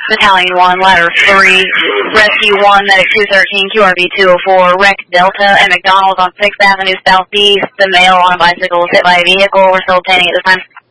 Battalion 1, Ladder 3, Rescue 1, Medic 213, QRV 204, Wreck Delta and McDonald's on 6th Avenue Southeast. The male on a bicycle was hit by a vehicle. We're still obtaining at this time.